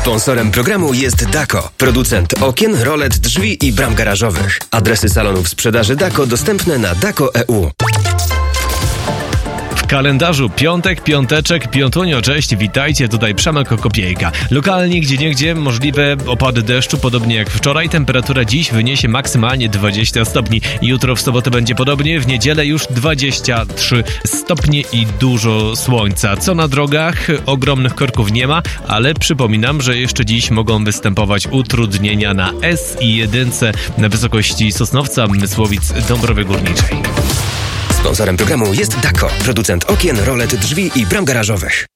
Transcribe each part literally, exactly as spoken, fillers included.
Sponsorem programu jest Dako, producent okien, rolet, drzwi i bram garażowych. Adresy salonów sprzedaży Dako dostępne na dako kropka e u. W kalendarzu piątek, piąteczek, piątunio, cześć, witajcie, tutaj Przemek Kopiejka. Lokalnie gdzieniegdzie możliwe opady deszczu, podobnie jak wczoraj. Temperatura dziś wyniesie maksymalnie dwadzieścia stopni. Jutro w sobotę będzie podobnie, w niedzielę już dwadzieścia trzy stopnie i dużo słońca. Co na drogach? Ogromnych korków nie ma, ale przypominam, że jeszcze dziś mogą występować utrudnienia na S I jeden na wysokości Sosnowca, Mysłowic, Dąbrowy Górniczej. Sponsorem programu jest Dako, producent okien, rolet, drzwi i bram garażowych.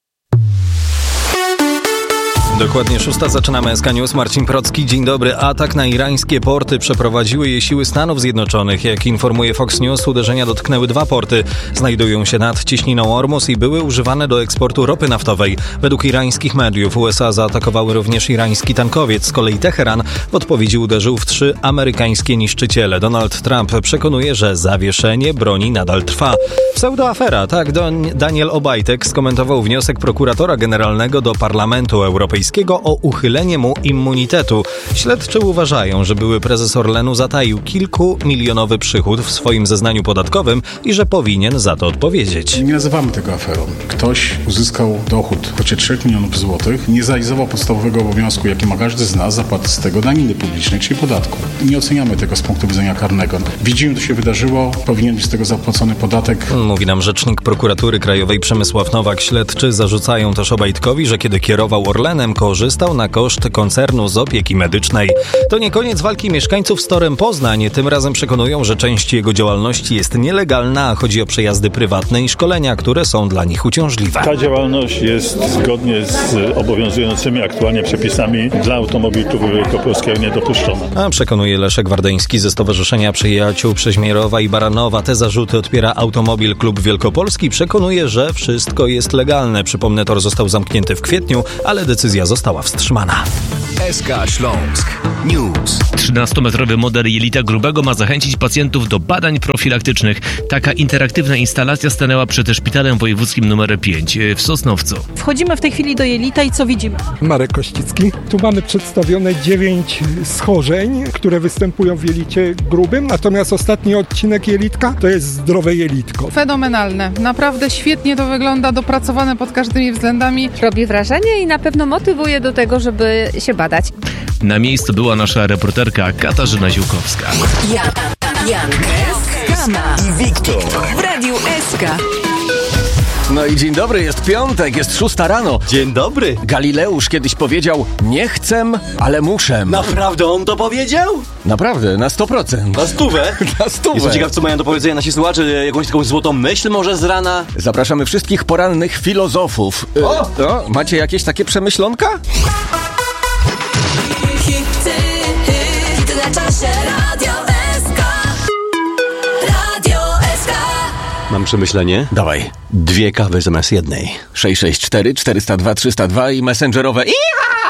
Dokładnie szósta, zaczynamy S K News. Marcin Procki, dzień dobry. Atak na irańskie porty przeprowadziły je siły Stanów Zjednoczonych. Jak informuje Fox News, uderzenia dotknęły dwa porty. Znajdują się nad cieśniną Ormus i były używane do eksportu ropy naftowej. Według irańskich mediów U S A zaatakowały również irański tankowiec. Z kolei Teheran w odpowiedzi uderzył w trzy amerykańskie niszczyciele. Donald Trump przekonuje, że zawieszenie broni nadal trwa. Pseudoafera, tak Daniel Obajtek skomentował wniosek prokuratora generalnego do Parlamentu Europejskiego o uchylenie mu immunitetu. Śledczy uważają, że były prezes Orlenu zataił kilkumilionowy przychód w swoim zeznaniu podatkowym i że powinien za to odpowiedzieć. Nie nazywamy tego aferą. Ktoś uzyskał dochód w kwocie trzech milionów złotych, nie zrealizował podstawowego obowiązku, jaki ma każdy z nas, zapłaty z tego daniny publicznej, czyli podatku. Nie oceniamy tego z punktu widzenia karnego. Widzimy, co się wydarzyło, powinien być z tego zapłacony podatek. Mówi nam rzecznik prokuratury krajowej Przemysław Nowak. Śledczy zarzucają też Obajtkowi, że kiedy kierował Orlenem, korzystał na koszt koncernu z opieki medycznej. To nie koniec walki mieszkańców z Torem Poznań. Tym razem przekonują, że część jego działalności jest nielegalna, a chodzi o przejazdy prywatne i szkolenia, które są dla nich uciążliwe. Ta działalność jest zgodnie z obowiązującymi aktualnie przepisami dla automobilów wielkopolskiego niedopuszczona. A przekonuje Leszek Wardeński ze Stowarzyszenia Przyjaciół Przeźmierowa i Baranowa. Te zarzuty odpiera Automobil Klub Wielkopolski. Przekonuje, że wszystko jest legalne. Przypomnę, tor został zamknięty w kwietniu, ale decyzja została wstrzymana. S K Śląsk News. trzynastometrowy model jelita grubego ma zachęcić pacjentów do badań profilaktycznych. Taka interaktywna instalacja stanęła przed Szpitalem Wojewódzkim numer pięć w Sosnowcu. Wchodzimy w tej chwili do jelita i co widzimy? Marek Kościcki. Tu mamy przedstawione dziewięć schorzeń, które występują w jelicie grubym, natomiast ostatni odcinek jelitka to jest zdrowe jelitko. Fenomenalne. Naprawdę świetnie to wygląda, dopracowane pod każdymi względami. Robi wrażenie i na pewno motywuje do tego, żeby się badać. Na miejscu była nasza reporterka Katarzyna Ziółkowska. Jan, Jan, Kama i Wiktor w Radiu S K. No i dzień dobry, jest piątek, jest szósta rano. Dzień dobry. Galileusz kiedyś powiedział, nie chcę, ale muszę. Naprawdę on to powiedział? Naprawdę, na sto procent. Na stówę? Na stówę. Jestem ciekaw, co mają do powiedzenia nasi słuchacze, jakąś taką złotą myśl może z rana? Zapraszamy wszystkich porannych filozofów. O! O, macie jakieś takie przemyślonka? Hity, hity na czasie. Radio S K. Radio S K. Mam przemyślenie. Dawaj. Dwie kawy zamiast jednej. sześć sześć cztery cztery zero dwa trzysta dwa i messengerowe Iha!